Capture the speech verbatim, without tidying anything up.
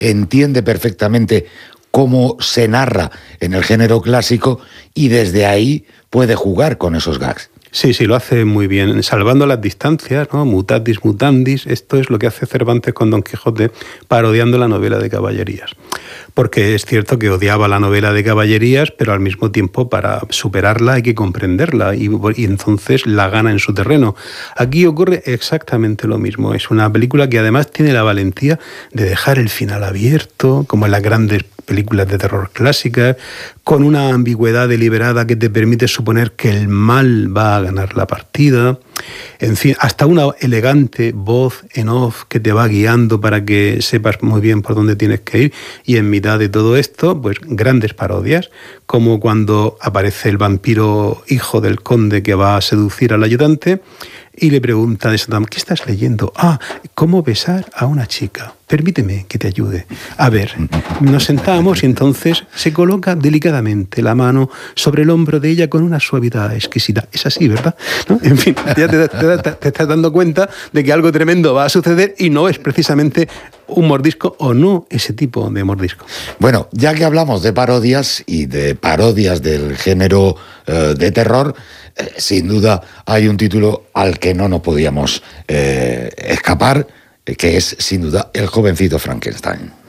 entiende perfectamente cómo se narra en el género clásico y desde ahí puede jugar con esos gags. Sí, sí, lo hace muy bien, salvando las distancias, ¿no? Mutatis mutandis, esto es lo que hace Cervantes con Don Quijote, parodiando la novela de caballerías. Porque es cierto que odiaba la novela de caballerías, pero al mismo tiempo para superarla hay que comprenderla y, y entonces la gana en su terreno. Aquí ocurre exactamente lo mismo. Es una película que además tiene la valentía de dejar el final abierto, como en las grandes películas de terror clásicas, con una ambigüedad deliberada que te permite suponer que el mal va a ganar la partida. En fin, hasta una elegante voz en off que te va guiando para que sepas muy bien por dónde tienes que ir. Y en mitad de todo esto, pues grandes parodias, como cuando aparece el vampiro hijo del conde que va a seducir al ayudante y le pregunta de Saddam, ¿qué estás leyendo? Ah, ¿cómo besar a una chica? Permíteme que te ayude. A ver, nos sentamos y entonces se coloca delicadamente la mano sobre el hombro de ella con una suavidad exquisita. Es así, ¿verdad? ¿No? En fin, ya te, te, te, te estás dando cuenta de que algo tremendo va a suceder y no es precisamente un mordisco o no ese tipo de mordisco. Bueno, ya que hablamos de parodias y de parodias del género eh, de terror, eh, sin duda hay un título al que no nos podíamos eh, escapar, que es sin duda El jovencito Frankenstein.